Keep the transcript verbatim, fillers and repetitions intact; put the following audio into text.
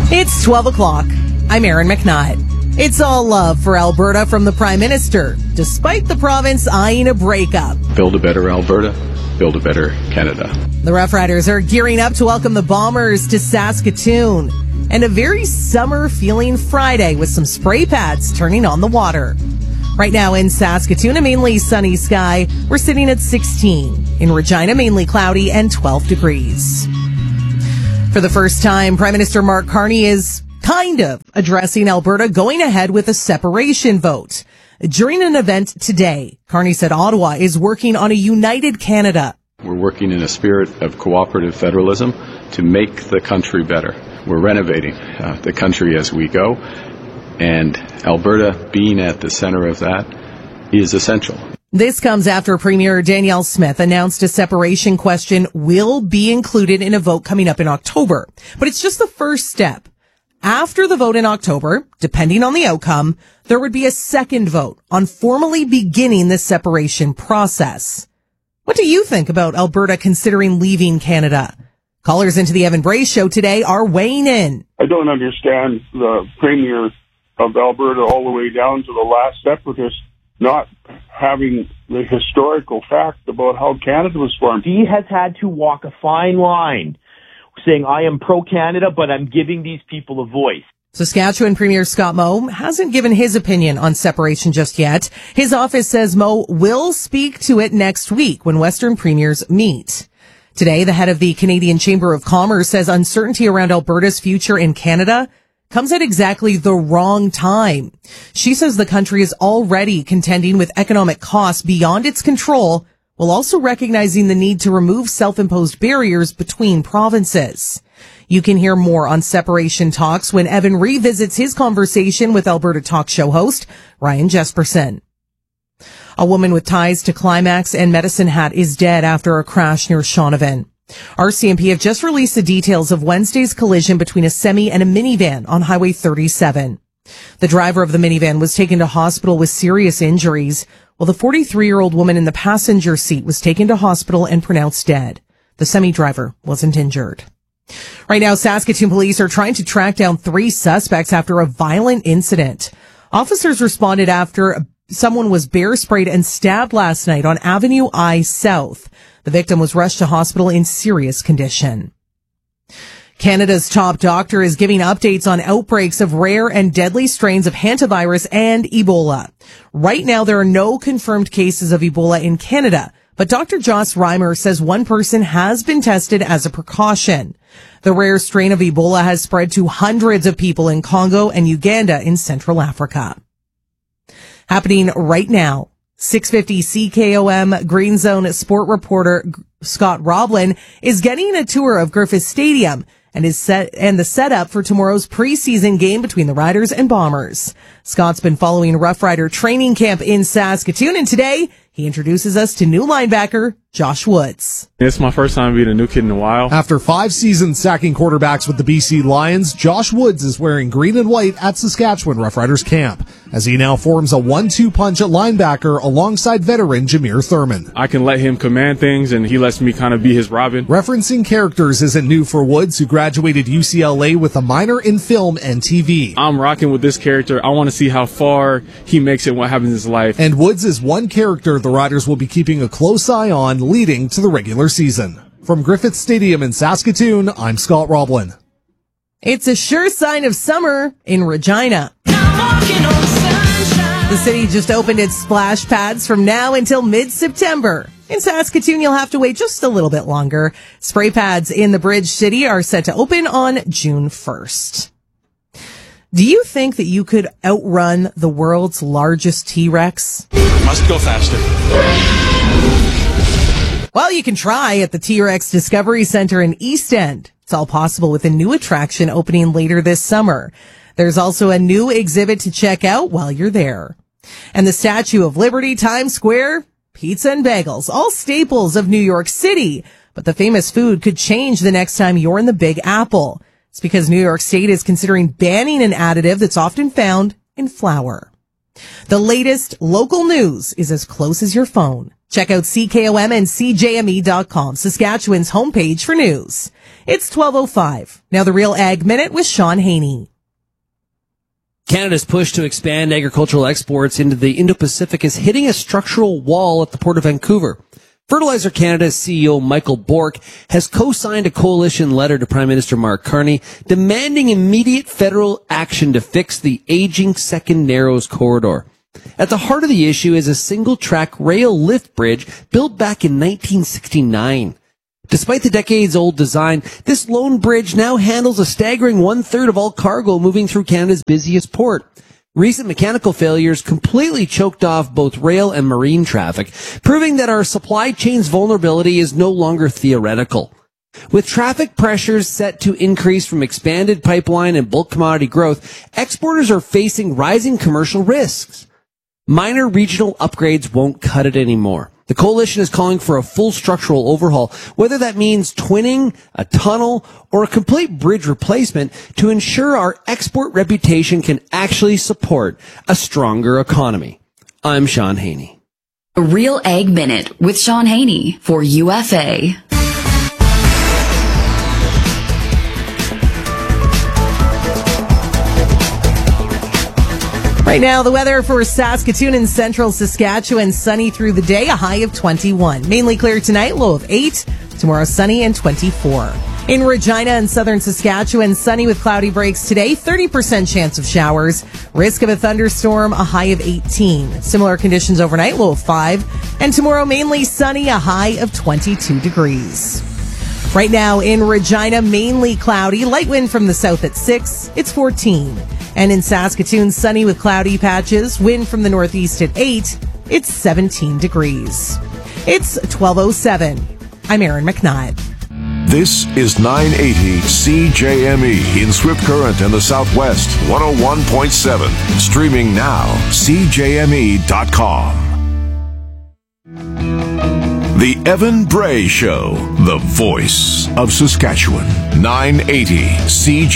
It's twelve o'clock. I'm Aaron McNutt. It's all love for Alberta from the Prime Minister, despite the province eyeing a breakup. Build a better Alberta, build a better Canada. The Rough Riders are gearing up to welcome the Bombers to Saskatoon. And a very summer-feeling Friday with some spray pads turning on the water. Right now in Saskatoon, a mainly sunny sky. We're sitting at sixteen. In Regina, mainly cloudy and twelve degrees. For the first time, Prime Minister Mark Carney is kind of addressing Alberta going ahead with a separation vote. During an event today, Carney said Ottawa is working on a united Canada. We're working in a spirit of cooperative federalism to make the country better. We're renovating uh, the country as we go, and Alberta being at the center of that is essential. This comes after Premier Danielle Smith announced a separation question will be included in a vote coming up in October. But it's just the first step. After the vote in October, depending on the outcome, there would be a second vote on formally beginning the separation process. What do you think about Alberta considering leaving Canada? Callers into the Evan Brace Show today are weighing in. I don't understand the Premier of Alberta all the way down to the last separatist not having the historical fact about how Canada was formed. He has had to walk a fine line saying, I am pro-Canada, but I'm giving these people a voice. Saskatchewan Premier Scott Moe hasn't given his opinion on separation just yet. His office says Moe will speak to it next week when Western premiers meet. Today, the head of the Canadian Chamber of Commerce says uncertainty around Alberta's future in Canada comes at exactly the wrong time. She says the country is already contending with economic costs beyond its control, while also recognizing the need to remove self-imposed barriers between provinces. You can hear more on separation talks when Evan revisits his conversation with Alberta talk show host Ryan Jesperson. A woman with ties to Climax and Medicine Hat is dead after a crash near Shaunavon. R C M P have just released the details of Wednesday's collision between a semi and a minivan on Highway thirty-seven. The driver of the minivan was taken to hospital with serious injuries, while the forty-three-year-old woman in the passenger seat was taken to hospital and pronounced dead. The semi-driver wasn't injured. Right now, Saskatoon police are trying to track down three suspects after a violent incident. Officers responded after someone was bear sprayed and stabbed last night on Avenue I South. The victim was rushed to hospital in serious condition. Canada's top doctor is giving updates on outbreaks of rare and deadly strains of hantavirus and Ebola. Right now, there are no confirmed cases of Ebola in Canada, but Doctor Joss Reimer says one person has been tested as a precaution. The rare strain of Ebola has spread to hundreds of people in Congo and Uganda in Central Africa. Happening right now, six fifty C K O M Green Zone sport reporter Scott Roblin is getting a tour of Griffith Stadium and is set and the setup for tomorrow's preseason game between the Riders and Bombers. Scott's been following Rough Rider training camp in Saskatoon, and today he introduces us to new linebacker Josh Woods. It's my first time being a new kid in a while. After five seasons sacking quarterbacks with the B C Lions, Josh Woods is wearing green and white at Saskatchewan Rough Riders camp, as he now forms a one two punch at linebacker alongside veteran Jameer Thurman. I can let him command things, and he lets me kind of be his Robin. Referencing characters isn't new for Woods, who graduated U C L A with a minor in film and T V. I'm rocking with this character. I want to see how far he makes it, what happens in his life. And Woods is one character the Riders will be keeping a close eye on leading to the regular season. From Griffith Stadium in Saskatoon, I'm Scott Roblin. It's a sure sign of summer in Regina. The city just opened its splash pads from now until mid-September. In Saskatoon, you'll have to wait just a little bit longer. Spray pads in the Bridge City are set to open on June first. Do you think that you could outrun the world's largest T-Rex? Must go faster. Well, you can try at the T-Rex Discovery Center in East End. It's all possible with a new attraction opening later this summer. There's also a new exhibit to check out while you're there. And the Statue of Liberty, Times Square, pizza and bagels, all staples of New York City. But the famous food could change the next time you're in the Big Apple. It's because New York State is considering banning an additive that's often found in flour. The latest local news is as close as your phone. Check out C K O M and C J M E dot com, Saskatchewan's homepage for news. It's twelve oh five. Now the Real Ag Minute with Sean Haney. Canada's push to expand agricultural exports into the Indo-Pacific is hitting a structural wall at the Port of Vancouver. Fertilizer Canada's C E O Michael Bork has co-signed a coalition letter to Prime Minister Mark Carney demanding immediate federal action to fix the aging Second Narrows corridor. At the heart of the issue is a single-track rail lift bridge built back in nineteen sixty-nine. Despite the decades-old design, this lone bridge now handles a staggering one-third of all cargo moving through Canada's busiest port. Recent mechanical failures completely choked off both rail and marine traffic, proving that our supply chain's vulnerability is no longer theoretical. With traffic pressures set to increase from expanded pipeline and bulk commodity growth, exporters are facing rising commercial risks. Minor regional upgrades won't cut it anymore. The coalition is calling for a full structural overhaul, whether that means twinning, a tunnel, or a complete bridge replacement to ensure our export reputation can actually support a stronger economy. I'm Sean Haney. A Real Ag Minute with Sean Haney for U F A. Right now, the weather for Saskatoon and central Saskatchewan, sunny through the day, a high of twenty-one. Mainly clear tonight, low of eight. Tomorrow, sunny and twenty-four. In Regina and southern Saskatchewan, sunny with cloudy breaks today, thirty percent chance of showers. Risk of a thunderstorm, a high of eighteen. Similar conditions overnight, low of five. And tomorrow, mainly sunny, a high of twenty-two degrees. Right now in Regina, mainly cloudy, light wind from the south at six. It's fourteen. And in Saskatoon, sunny with cloudy patches, wind from the northeast at eight. It's seventeen degrees. It's twelve oh seven. I'm Erin McNutt. This is nine eighty C J M E in Swift Current in the Southwest, one oh one point seven. Streaming now, C J M E dot com. The Evan Bray Show, the voice of Saskatchewan, nine eighty C J M E.